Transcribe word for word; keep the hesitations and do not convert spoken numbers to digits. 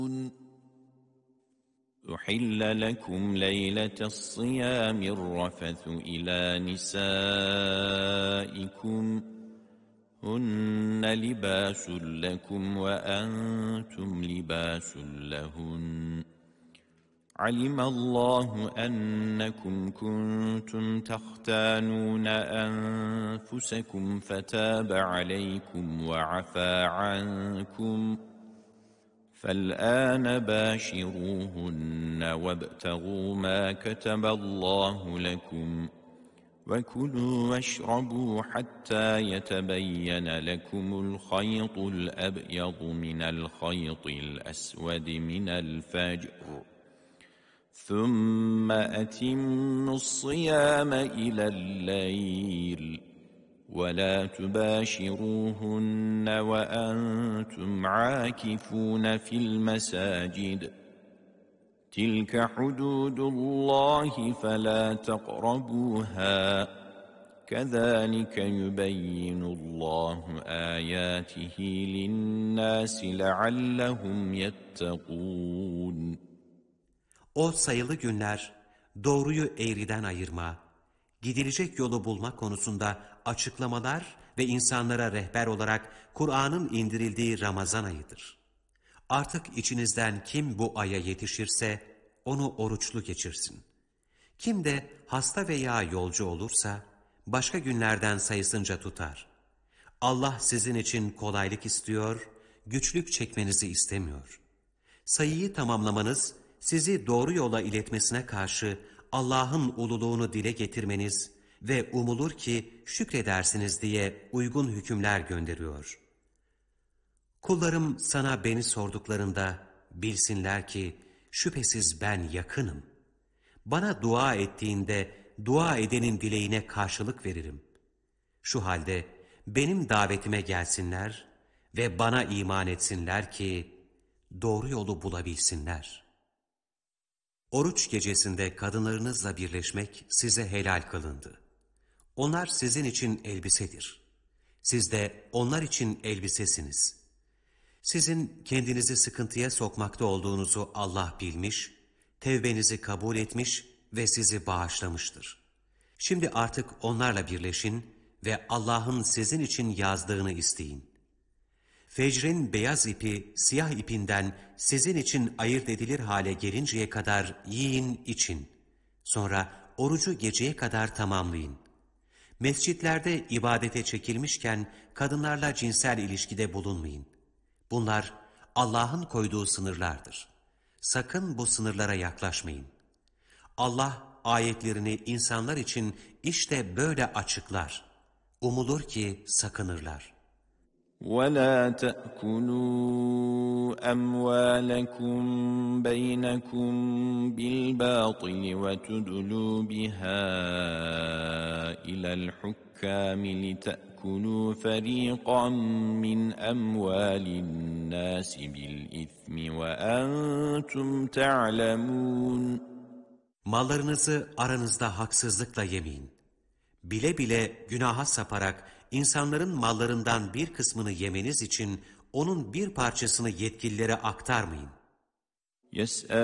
أحل لكم ليلة الصيام الرفث إلى نسائكم هن لباس لكم وأنتم لباس لهن علم الله أنكم كنتم تختانون أنفسكم فتاب عليكم وعفى عنكم فالآن باشروهن وابتغوا ما كتب الله لكم وكلوا واشربوا حتى يتبين لكم الخيط الأبيض من الخيط الأسود من الفجر ثم أتموا الصيام إلى الليل ولا تباشروهن وأنتم عاكفون في المساجد تلك حدود الله فلا تقربوها كذلك يبين الله آياته للناس لعلهم يتقون. O sayılı günler doğruyu eğriden ayırma, gidilecek yolu bulma konusunda açıklamalar ve insanlara rehber olarak Kur'an'ın indirildiği Ramazan ayıdır. Artık içinizden kim bu aya yetişirse onu oruçlu geçirsin. Kim de hasta veya yolcu olursa başka günlerden sayısınca tutar. Allah sizin için kolaylık istiyor, güçlük çekmenizi istemiyor. Sayıyı tamamlamanız, sizi doğru yola iletmesine karşı Allah'ın ululuğunu dile getirmeniz ve umulur ki şükredersiniz diye uygun hükümler gönderiyor. Kullarım sana beni sorduklarında bilsinler ki şüphesiz ben yakınım. Bana dua ettiğinde dua edenin dileğine karşılık veririm. Şu halde benim davetime gelsinler ve bana iman etsinler ki doğru yolu bulabilsinler. Oruç gecesinde kadınlarınızla birleşmek size helal kılındı. Onlar sizin için elbisedir. Siz de onlar için elbisesiniz. Sizin kendinizi sıkıntıya sokmakta olduğunuzu Allah bilmiş, tevbenizi kabul etmiş ve sizi bağışlamıştır. Şimdi artık onlarla birleşin ve Allah'ın sizin için yazdığını isteyin. Fecrin beyaz ipi siyah ipinden sizin için ayırt edilir hale gelinceye kadar yiyin için. Sonra orucu geceye kadar tamamlayın. Mescitlerde ibadete çekilmişken kadınlarla cinsel ilişkide bulunmayın. Bunlar Allah'ın koyduğu sınırlardır. Sakın bu sınırlara yaklaşmayın. Allah ayetlerini insanlar için işte böyle açıklar. Umulur ki sakınırlar. وَلَا تَأْكُلُوا أَمْوَالَكُمْ بَيْنَكُمْ بِالْبَاطِلِ وَتُدْلُوا بِهَا إِلَى الْحُكَّامِ لِتَأْكُلُوا فَرِيقًا مِنْ أَمْوَالِ النَّاسِ بِالْإِثْمِ وَأَنْتُمْ تَعْلَمُونَ. Mallarınızı aranızda haksızlıkla yemeyin. Bile bile günaha saparak İnsanların mallarından bir kısmını yemeniz için onun bir parçasını yetkililere aktarmayın.